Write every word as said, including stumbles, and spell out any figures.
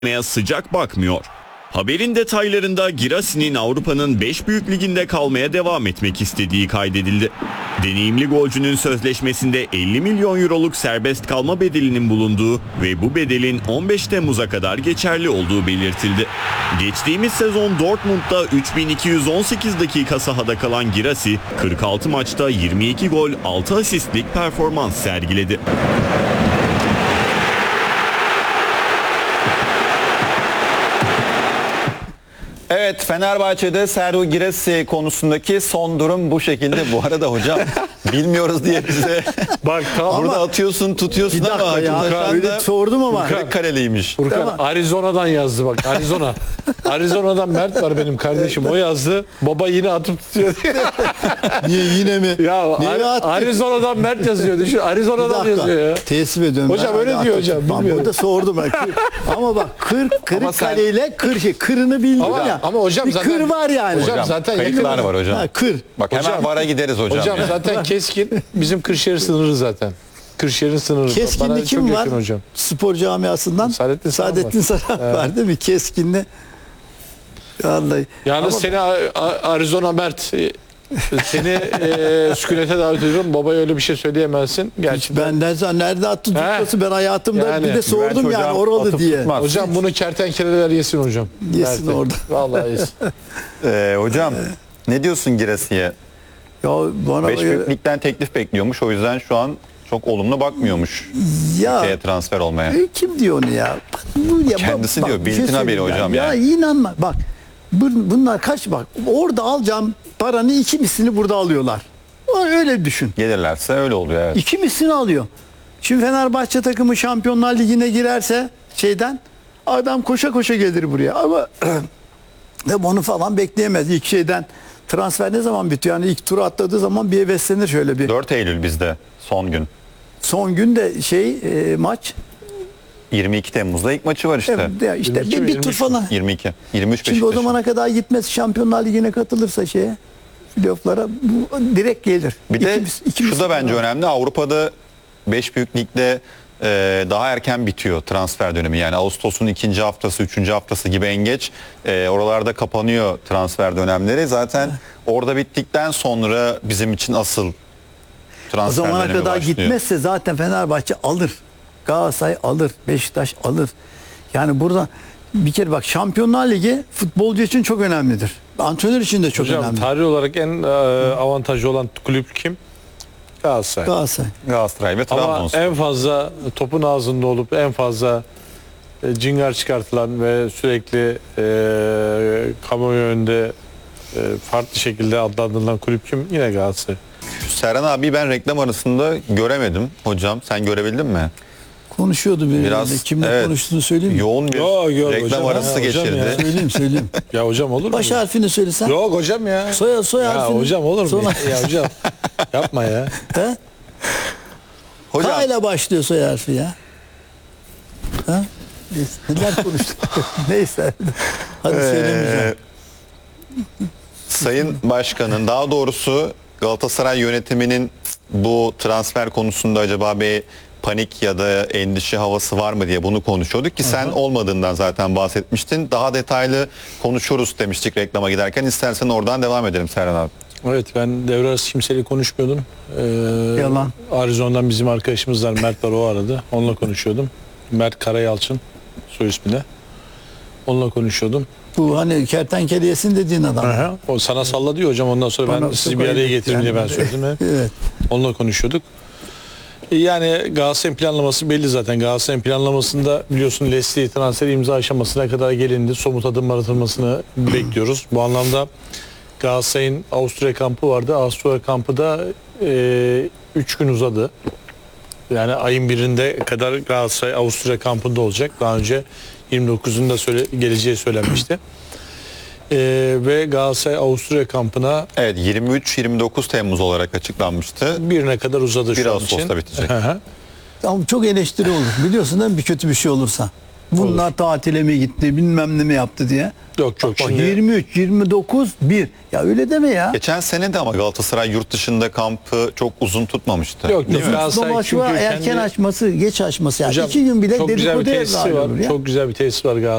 sıcak bakmıyor. Haberin detaylarında Girassi'nin Avrupa'nın beş büyük liginde kalmaya devam etmek istediği kaydedildi. Deneyimli golcünün sözleşmesinde elli milyon euroluk serbest kalma bedelinin bulunduğu ve bu bedelin on beş Temmuz'a kadar geçerli olduğu belirtildi. Geçtiğimiz sezon Dortmund'da üç bin iki yüz on sekiz dakika sahada kalan Girassi, kırk altı maçta yirmi iki gol, altı asistlik performans sergiledi. Evet, Fenerbahçe'de Serhou Girassi konusundaki son durum bu şekilde. Bu arada hocam bilmiyoruz diye bize bak tamam. burada atıyorsun tutuyorsun ama ya, öyle sordum ama Kırıkkareliymiş. Furkan Tamam. Arizona'dan yazdı bak, Arizona. Arizona'dan Mert var benim kardeşim, o yazdı. Baba yine atıp tutuyor diye. Niye yine mi? Ya Niye Ar- attı? Arizona'dan Mert yazıyor. Düşün, Bir Arizona'dan dakika. yazıyor ya. Teslim ediyorum. Hocam Ben öyle hala diyor attım. hocam, Ben bilmiyorum. burada sordum ben. Ama bak kır, kırık Ama sen- kaleyle kır şey, kırını bildim Ama- ya. ama hocam bir zaten- kır var yani. Hocam zaten kayıtlar var hocam. Ha, kır. Bak hemen Hocam- VAR'a gideriz hocam. Hocam ya. zaten keskin bizim Kırşehir sınırı zaten. Kırşehir'in sınırı. Bana Keskinli çok kim var? yakın hocam. Spor camiasından. Saadettin Saran Saadettin var. Saran Evet. var değil mi? Keskinli. Vallahi. Yalnız Ama seni A- A- Arizona Mert e, seni e, sükunete davet ediyorum. Babaya öyle bir şey söyleyemezsin. Gerçekten. ben de nerede attı tutması ben hayatımda Yani, bir de sordum Güvenç yani hocam oralı atıp diye. tutmaz. Hocam bunu kertenkeleler yesin hocam. Yesin Mert'i. orada. Vallahi yesin. Ee, hocam ne diyorsun Girassi'ye? Ya bana beş büyük ligden teklif bekliyormuş. O yüzden şu an çok olumlu bakmıyormuş ya şeye transfer olmaya. e, kim diyor onu ya? Bak, bu ya Kendisi bak, diyor, bak, bir Bildin haberi söyleyeyim hocam Ya yani. inanma bak. bu- Bunlar kaç bak. Orada alacağım paranın iki mislini burada alıyorlar. Öyle düşün. Gelirlerse öyle oluyor evet. İki mislini alıyor. Şimdi Fenerbahçe takımı Şampiyonlar Ligi'ne girerse şeyden adam koşa koşa gelir buraya ama ve onu falan bekleyemez ilk şeyden. Transfer ne zaman bitiyor? Yani ilk turu atladığı zaman bir heveslenir şöyle bir. dört Eylül bizde son gün. Son gün de şey e, maç yirmi iki Temmuz'da ilk maçı var işte. Evet, ya işte yirmi iki bir, mi, bir yirmi tur üç mü? falan. yirmi iki. yirmi üç Şimdi o Beşiktaş'ın. zamana kadar gitmez Şampiyonlar Ligi'ne katılırsa şeye playoff'lara bu direkt gelir. Bir de İkimiz- ikimiz- şu da bence önemli. Avrupa'da beş büyük ligde e, daha erken bitiyor transfer dönemi. Yani Ağustos'un ikinci haftası, üçüncü haftası gibi en geç. E, oralarda kapanıyor transfer dönemleri. Zaten orada bittikten sonra bizim için asıl O transfer zamana dönemi kadar başlıyor. gitmezse zaten Fenerbahçe alır. Galatasaray alır. Beşiktaş alır. Yani burada bir kere bak Şampiyonlar Ligi futbolcu için çok önemlidir. Antrenör için de çok Hocam önemli. tarih olarak en e, avantajlı olan kulüp kim? Galatasaray. Galatasaray. Galatasaray ve Ama Trabzonspor. en fazla topun ağzında olup en fazla e, cingar çıkartılan ve sürekli e, kamuoyu önünde e, farklı şekilde adlandırılan kulüp kim? Yine Galatasaray. Serhan abi ben reklam arasında göremedim hocam. Sen görebildin mi? Konuşuyordu bir Biraz kimle evet, konuştuğunu söyleyeyim mi? yoğun bir Yok, yok reklam hocam, arası ha, hocam geçirdi. ya. Söyleyeyim söyleyeyim. Ya hocam olur mu? Baş harfini söylesen. Yok hocam ya. Soy, soy Ya harfini. hocam olur mu? Sonra- Ya hocam yapma ya. He? Hocam K ile başlıyor soy harfi ya. Ha? Neyse, neler konuştuk. Neyse. Hadi söylemeyeceğim. Ee, Sayın Başkan'ın daha doğrusu Galatasaray yönetiminin bu transfer konusunda acaba bir panik ya da endişe havası var mı diye bunu konuşuyorduk ki sen olmadığından zaten bahsetmiştin. Daha detaylı konuşuruz demiştik reklama giderken. İstersen oradan devam edelim Serhan abi. Evet ben devre arası kimseyle konuşmuyordum. Ee, Yalan. Arizona'dan bizim arkadaşımız var, Mert var, o aradı. Onunla konuşuyordum. Mert Karayalçın soy ismine. Onunla konuşuyordum. Bu hani kertenkele yesin dediğin adam. Aha. O sana salla diyor hocam, ondan sonra ben Bana sizi çok bir araya ayıp getireyim diye ben yani. söyledim. He. Evet. Onunla konuşuyorduk. E, Yani Galatasaray'ın planlaması belli zaten. Galatasaray'ın planlamasında biliyorsun Leslie transferi imza aşamasına kadar gelindi. Somut adımlar atılmasını bekliyoruz. Bu anlamda Galatasaray'ın Avusturya kampı vardı. Avusturya kampı da üç gün uzadı. Yani ayın birinde kadar Galatasaray Avusturya kampında olacak. Daha önce yirmi dokuzunda söyle, geleceği söylenmişti. E, ve Galatasaray Avusturya kampına Evet yirmi üç yirmi dokuz Temmuz olarak açıklanmıştı. birine kadar uzadı bir şu an Ağustos'ta için. bitecek. Hı hı. Ama çok eleştiri olur. Biliyorsun değil mi bir kötü bir şey olursa. Bunlar tatile mi gitti bilmem ne mi yaptı diye. Yok yok Bak, şimdi yirmi üç, yirmi dokuz, bir. Ya öyle deme ya. Geçen sene de ama Galatasaray yurt dışında kampı çok uzun tutmamıştı. Yok, Değil yok. mi? Galatasaray Baba şu an çünkü erken kendi- açması, geç açması. Yani Hocam, iki gün bile çok güzel bir dedikodu tesisi evladı var. olur ya. Çok güzel bir tesis var